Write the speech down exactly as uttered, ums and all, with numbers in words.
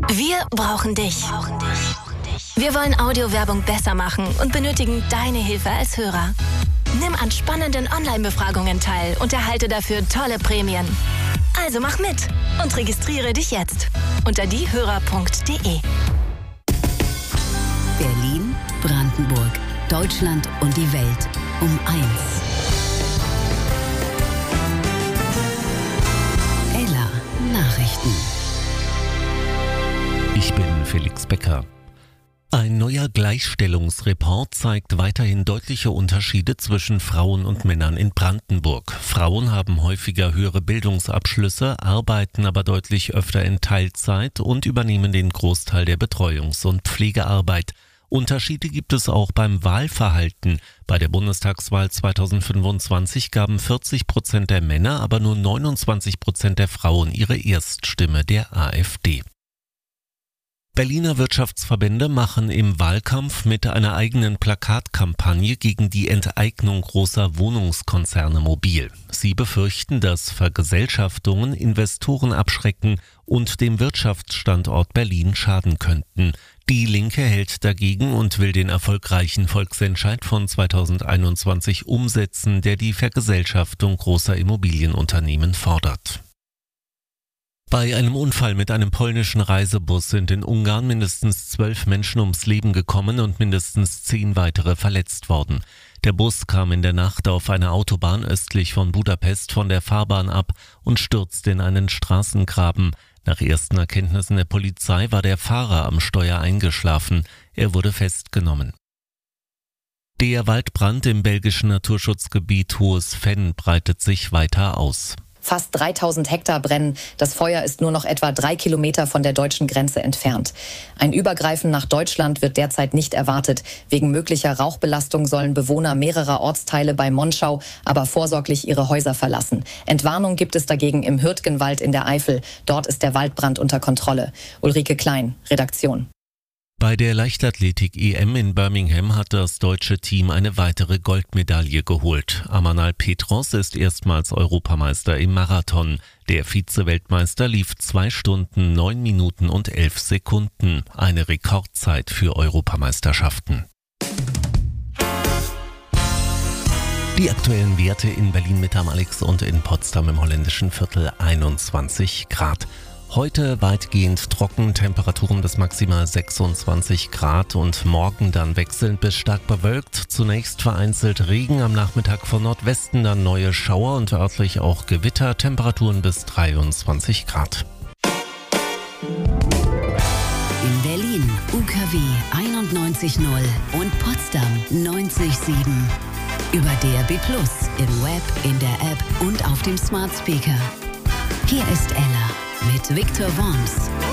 Wir brauchen dich. Wir wollen Audiowerbung besser machen und benötigen deine Hilfe als Hörer. Nimm an spannenden Online-Befragungen teil und erhalte dafür tolle Prämien. Also mach mit und registriere dich jetzt unter diehörer punkt de. Berlin, Brandenburg, Deutschland und die Welt um eins. Ella Nachrichten. Ich bin Felix Becker. Ein neuer Gleichstellungsreport zeigt weiterhin deutliche Unterschiede zwischen Frauen und Männern in Brandenburg. Frauen haben häufiger höhere Bildungsabschlüsse, arbeiten aber deutlich öfter in Teilzeit und übernehmen den Großteil der Betreuungs- und Pflegearbeit. Unterschiede gibt es auch beim Wahlverhalten. Bei der Bundestagswahl zweitausendfünfundzwanzig gaben vierzig Prozent der Männer, aber nur neunundzwanzig Prozent der Frauen ihre Erststimme der AfD. Berliner Wirtschaftsverbände machen im Wahlkampf mit einer eigenen Plakatkampagne gegen die Enteignung großer Wohnungskonzerne mobil. Sie befürchten, dass Vergesellschaftungen Investoren abschrecken und dem Wirtschaftsstandort Berlin schaden könnten. Die Linke hält dagegen und will den erfolgreichen Volksentscheid von zweitausendeinundzwanzig umsetzen, der die Vergesellschaftung großer Immobilienunternehmen fordert. Bei einem Unfall mit einem polnischen Reisebus sind in Ungarn mindestens zwölf Menschen ums Leben gekommen und mindestens zehn weitere verletzt worden. Der Bus kam in der Nacht auf einer Autobahn östlich von Budapest von der Fahrbahn ab und stürzte in einen Straßengraben. Nach ersten Erkenntnissen der Polizei war der Fahrer am Steuer eingeschlafen. Er wurde festgenommen. Der Waldbrand im belgischen Naturschutzgebiet Hohes Venn breitet sich weiter aus. Fast dreitausend Hektar brennen. Das Feuer ist nur noch etwa drei Kilometer von der deutschen Grenze entfernt. Ein Übergreifen nach Deutschland wird derzeit nicht erwartet. Wegen möglicher Rauchbelastung sollen Bewohner mehrerer Ortsteile bei Monschau aber vorsorglich ihre Häuser verlassen. Entwarnung gibt es dagegen im Hürtgenwald in der Eifel. Dort ist der Waldbrand unter Kontrolle. Ulrike Klein, Redaktion. Bei der Leichtathletik-E M in Birmingham hat das deutsche Team eine weitere Goldmedaille geholt. Amanal Petros ist erstmals Europameister im Marathon. Der Vize-Weltmeister lief zwei Stunden, neun Minuten und elf Sekunden. Eine Rekordzeit für Europameisterschaften. Die aktuellen Werte in Berlin Mitte am Alex und in Potsdam im holländischen Viertel einundzwanzig Grad. Heute weitgehend trocken, Temperaturen bis maximal sechsundzwanzig Grad und morgen dann wechselnd bis stark bewölkt. Zunächst vereinzelt Regen, am Nachmittag von Nordwesten dann neue Schauer und örtlich auch Gewitter, Temperaturen bis dreiundzwanzig Grad. In Berlin U K W einundneunzig null und Potsdam neunzig Komma sieben. Über D A B plus, im Web, in der App und auf dem Smart Speaker. Hier ist Ella mit Victor Worms.